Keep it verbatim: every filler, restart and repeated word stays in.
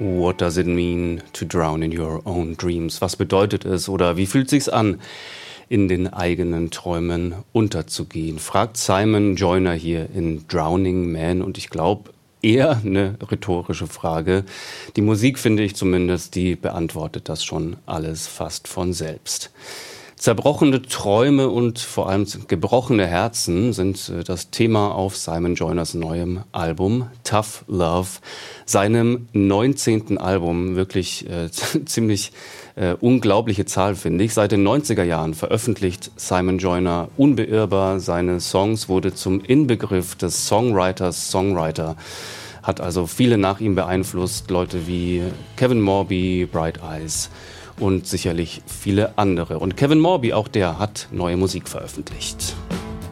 What does it mean to drown in your own dreams? Was bedeutet es oder wie fühlt sich's an, in den eigenen Träumen unterzugehen? Fragt Simon Joyner hier in Drowning Man, und ich glaube, eher eine rhetorische Frage. Die Musik, finde ich zumindest, die beantwortet das schon alles fast von selbst. Zerbrochene Träume und vor allem gebrochene Herzen sind das Thema auf Simon Joyners neuem Album Tough Love, seinem neunzehnten Album. Wirklich äh, ziemlich äh, unglaubliche Zahl, finde ich. Seit den neunziger Jahren veröffentlicht Simon Joyner unbeirrbar seine Songs, wurde zum Inbegriff des Songwriters Songwriter. Hat also viele nach ihm beeinflusst, Leute wie Kevin Morby, Bright Eyes und sicherlich viele andere. Und Kevin Morby, auch der hat neue Musik veröffentlicht.